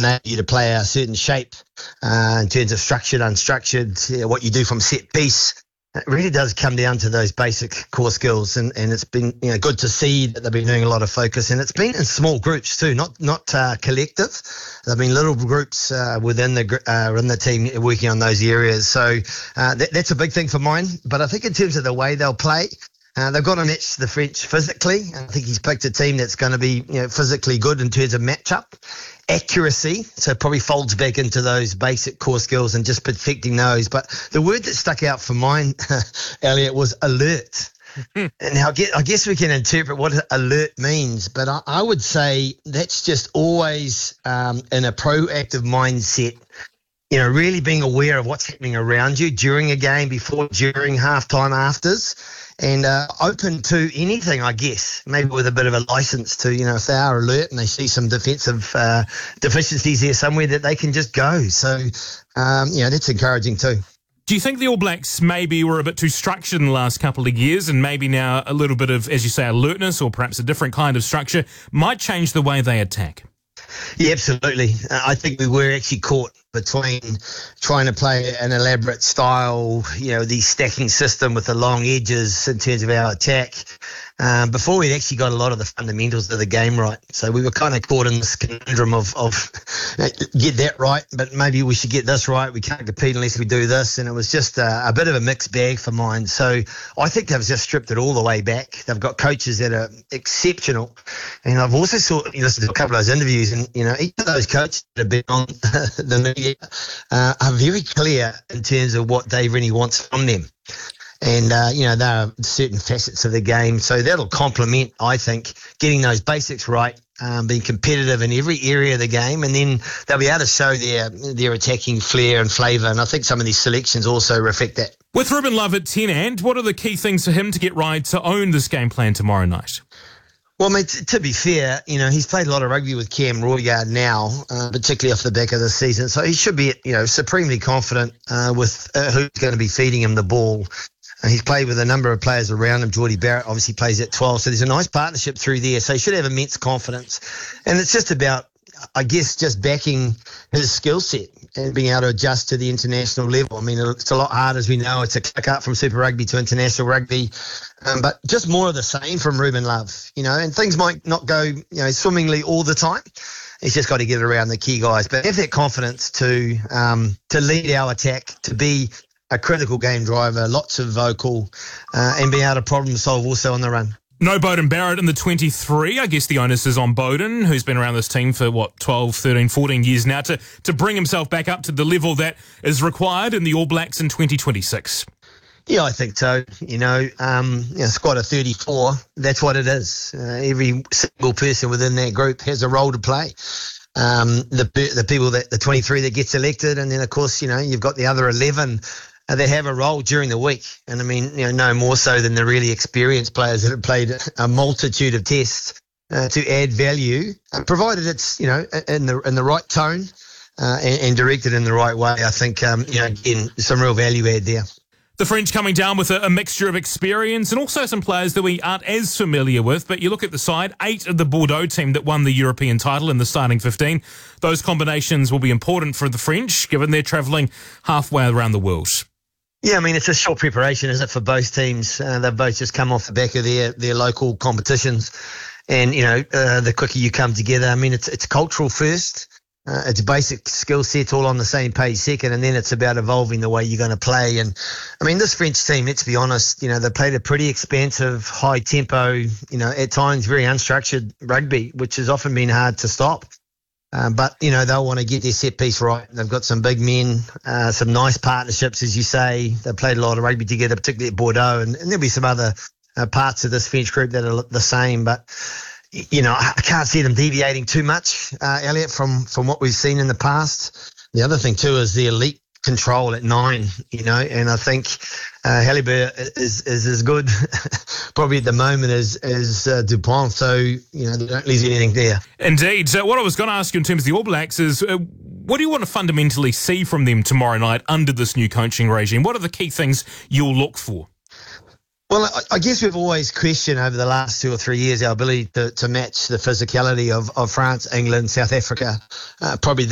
enable you to play a certain shape in terms of structured, unstructured, what you do from set piece. It really does come down to those basic core skills, and it's been good to see that they've been doing a lot of focus, and it's been in small groups too, not collective. There've been little groups within the team working on those areas. So that's a big thing for mine. But I think in terms of the way they'll play, they've got to match the French physically. I think he's picked a team that's going to be physically good in terms of matchup. Accuracy, so probably folds back into those basic core skills and just perfecting those. But the word that stuck out for mine, Elliot, was alert. Now, I guess we can interpret what alert means, but I would say that's just always in a proactive mindset, really being aware of what's happening around you during a game, before, during, halftime, afters. And open to anything, I guess, maybe with a bit of a license to, if they are alert and they see some defensive deficiencies there somewhere, that they can just go. So, that's encouraging too. Do you think the All Blacks maybe were a bit too structured in the last couple of years, and maybe now a little bit of, as you say, alertness or perhaps a different kind of structure might change the way they attack? Yeah, absolutely. I think we were actually caught between trying to play an elaborate style, the stacking system with the long edges in terms of our attack, before we'd actually got a lot of the fundamentals of the game right. So we were kind of caught in this conundrum of get that right, but maybe we should get this right. We can't compete unless we do this. And it was just a bit of a mixed bag for mine. So I think they've just stripped it all the way back. They've got coaches that are exceptional. And I've also listened to a couple of those interviews, and, each of those coaches that have been on the media are very clear in terms of what they really want from them. And, there are certain facets of the game. So that'll complement, I think, getting those basics right, being competitive in every area of the game. And then they'll be able to show their attacking flair and flavour. And I think some of these selections also reflect that. With Ruben Love at 10 and, what are the key things for him to get right to own this game plan tomorrow night? Well, mate, to be fair, he's played a lot of rugby with Cam Royard now, particularly off the back of the season. So he should be, supremely confident with who's going to be feeding him the ball. He's played with a number of players around him. Geordie Barrett obviously plays at 12. So there's a nice partnership through there. So he should have immense confidence. And it's just about, I guess, just backing his skill set and being able to adjust to the international level. I mean, it's a lot harder, as we know. It's a click up from Super Rugby to international rugby. But just more of the same from Ruben Love, and things might not go, swimmingly all the time. He's just got to get around the key guys. But have that confidence to lead our attack, to be a critical game driver, lots of vocal, and be able to problem solve also on the run. No Beauden Barrett in the 23. I guess the onus is on Beauden, who's been around this team for, 12, 13, 14 years now, to bring himself back up to the level that is required in the All Blacks in 2026. Yeah, I think so. Squad of 34, that's what it is. Every single person within that group has a role to play. The people the 23 that get selected, and then, of course, you've got the other 11 that have a role during the week. And I mean, no more so than the really experienced players that have played a multitude of tests to add value, provided it's, in the right tone and directed in the right way. I think, again, some real value add there. The French coming down with a mixture of experience and also some players that we aren't as familiar with. But you look at the side, 8 of the Bordeaux team that won the European title in the starting 15. Those combinations will be important for the French, given they're travelling halfway around the world. Yeah, I mean, it's a short preparation, isn't it, for both teams? They've both just come off the back of their local competitions. And, the quicker you come together, I mean, it's cultural first. It's basic skill sets all on the same page second, and then it's about evolving the way you're going to play. And, I mean, this French team, let's be honest, they played a pretty expansive, high tempo, at times very unstructured rugby, which has often been hard to stop. But, they'll want to get their set piece right. They've got some big men, some nice partnerships, as you say. They've played a lot of rugby together, particularly at Bordeaux, and there'll be some other parts of this French group that are the same. But, I can't see them deviating too much, Elliot, from what we've seen in the past. The other thing, too, is the elite control at 9, and I think Halibert is as good probably at the moment as Dupont, so, they don't lose anything there. Indeed. So what I was going to ask you in terms of the All Blacks is, what do you want to fundamentally see from them tomorrow night under this new coaching regime? What are the key things you'll look for? Well, I guess we've always questioned over the last 2 or 3 years our ability to match the physicality of France, England, South Africa, probably